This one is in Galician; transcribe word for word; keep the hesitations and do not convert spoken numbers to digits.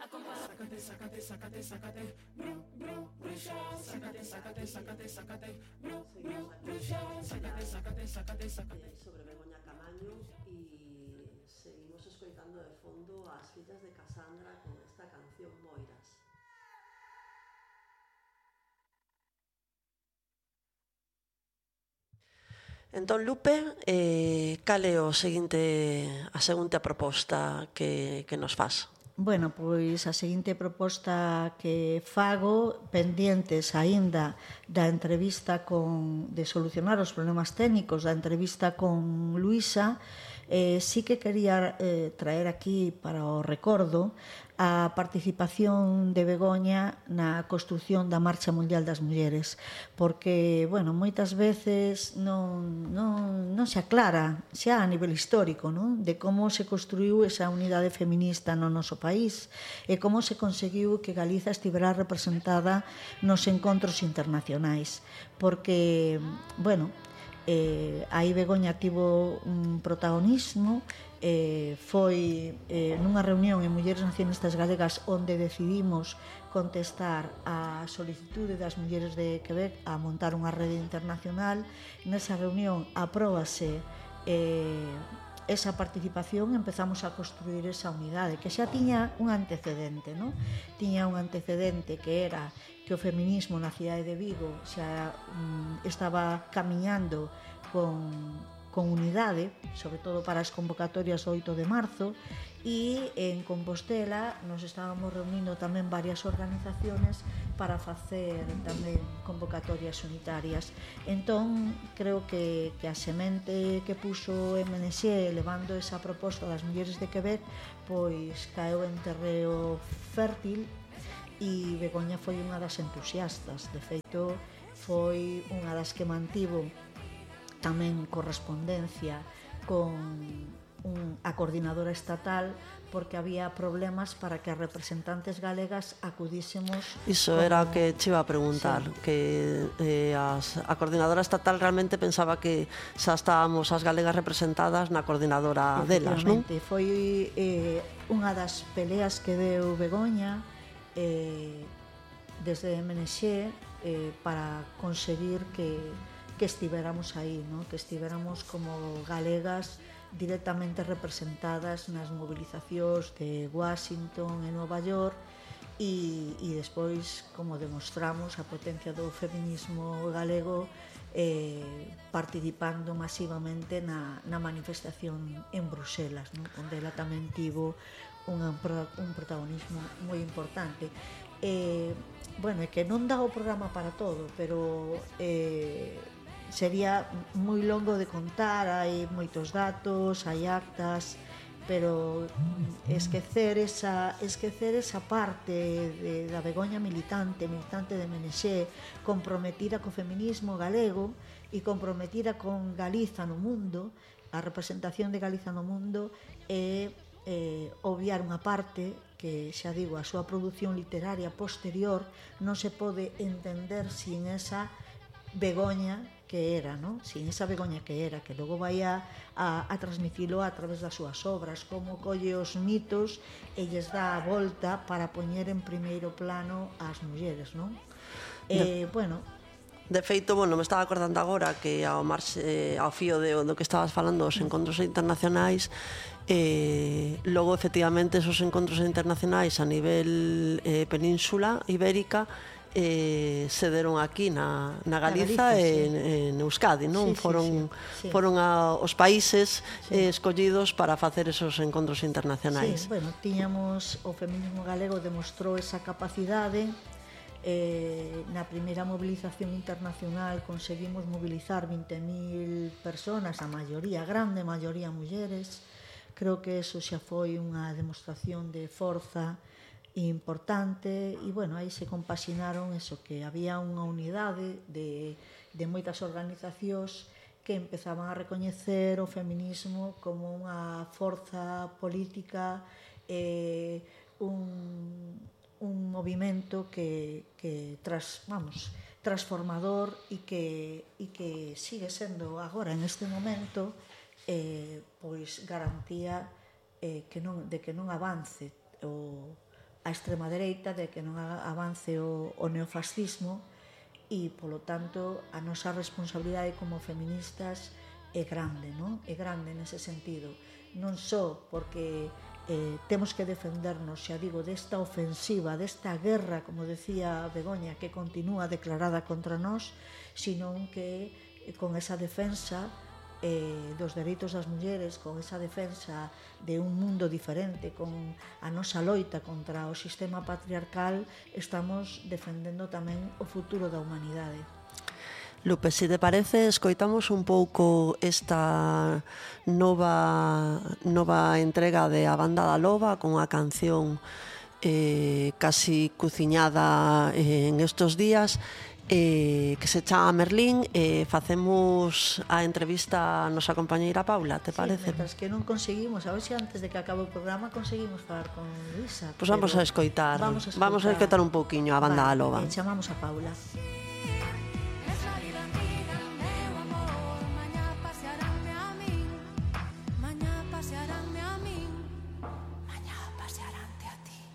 Sácate, sácate, sácate, sácate, bru, bru, bruxa. Sácate, sácate, sácate, sácate, bru, bru, bruxa. Sácate, sácate, sácate, sácate. Sobre Begoña Camaño e seguimos escoitando de fondo as fillas de Casandra con esta canción Moiras. Entón, Lupe, eh, cal é o seguinte, a segunda proposta que, que nos faz? Bueno, pois a seguinte proposta que fago, pendientes aínda da entrevista con, de solucionar os problemas técnicos da entrevista con Luisa, eh, sí que quería eh, traer aquí para o recordo a participación de Begoña na construción da Marcha Mundial das Mulleres, porque, bueno, moitas veces non, non, non se aclara xa a nivel histórico, non? De como se construiu esa unidade feminista no noso país e como se conseguiu que Galiza estivera representada nos encontros internacionais, porque, bueno, eh, aí Begoña tivo un protagonismo. Eh, foi eh, nunha reunión en Mulleres Nacionalistas Galegas onde decidimos contestar a solicitude das mulleres de Quebec a montar unha rede internacional. Nesa reunión apróbase eh, esa participación, empezamos a construir esa unidade que xa tiña un antecedente, non? Tiña un antecedente que era que o feminismo na cidade de Vigo xa mm, estaba camiñando con con unidade, sobre todo para as convocatorias o oito de marzo, e en Compostela nos estábamos reunindo tamén varias organizaciones para facer tamén convocatorias unitarias. Entón, creo que, que a semente que puxo M N X levando esa proposta das mulleres de Quebec, pois caeu en terreo fértil e Begoña foi unha das entusiastas. De feito, foi unha das que mantivo tamén correspondencia con un, a coordinadora estatal, porque había problemas para que as representantes galegas acudísemos. Iso como... era o que che iba a preguntar, sí. Que eh, as, a coordinadora estatal realmente pensaba que xa estábamos as galegas representadas na coordinadora delas, non? Foi eh, unha das peleas que deu Begoña eh, desde M N X eh, para conseguir que que estiveramos aí, ¿no? Que estiveramos como galegas directamente representadas nas movilizacións de Washington e Nova York e, e despois, como demostramos, a potencia do feminismo galego eh, participando masivamente na, na manifestación en Bruselas, ¿no? Onde ela tamén tivo un, un protagonismo moi importante. Eh, bueno, é que non dá o programa para todo, pero eh, sería moi longo de contar, hai moitos datos, hai actas, pero esquecer esa, esquecer esa parte de, da Begoña militante, militante de M N X, comprometida co feminismo galego e comprometida con Galiza no mundo, a representación de Galiza no mundo, e eh, obviar unha parte que, xa digo, a súa produción literaria posterior non se pode entender sin esa Begoña que era, ¿no? Sin esa Begoña que era, que logo vai a, a, a transmitilo a través das súas obras, como colle os mitos e lles dá a volta para poñer en primeiro plano as mulleres, non? Eh, de, bueno... De feito, bueno, me estaba acordando agora que ao, marxe, ao fío de, do que estabas falando, os encontros internacionais, eh, logo, efectivamente, esos encontros internacionais a nivel eh, península ibérica eh, se deron aquí na, na Galiza, Galiza e sí. en Euskadi, non? Sí, foron sí, sí. foron a, os países sí. eh, escollidos para facer esos encontros internacionais. Sí, bueno, tiñamos, o feminismo galego demostrou esa capacidade. Eh, na primeira movilización internacional conseguimos mobilizar vinte mil personas, a maioría, a grande maioría mulleres. Creo que eso xa foi unha demostración de forza importante e, bueno, aí se compaxinaron eso, que había unha unidade de, de moitas organizacións que empezaban a recoñecer o feminismo como unha forza política, eh, un, un movimento que, que tras, vamos, transformador e que, e que sigue sendo agora, en este momento, eh, pois garantía eh, que non, de que non avance o a extrema dereita, de que non avance o, o neofascismo, e, polo tanto, a nosa responsabilidade como feministas é grande, non? É grande nese sentido. Non só porque eh, temos que defendernos, xa digo, desta ofensiva, desta guerra, como decía Begoña, que continúa declarada contra nós, sino que eh, con esa defensa eh, dos dereitos das mulleres, con esa defensa de un mundo diferente, con a nosa loita contra o sistema patriarcal, estamos defendendo tamén o futuro da humanidade. Lupe, se te parece, escoitamos un pouco esta nova nova entrega de A Banda da Loba con a canción eh, casi cuciñada eh, en estos días, eh, que se chama Merlín. Eh, facemos a entrevista a nosa compañeira Paula, te parece? Sí, mentras que non conseguimos, a ver se antes de que acabe o programa conseguimos falar con Luisa. Pois pues vamos a escoitar, vamos a escoitar, vamos a escoitar un pouquiño A Banda da Loba. Vale, chamamos a Paula.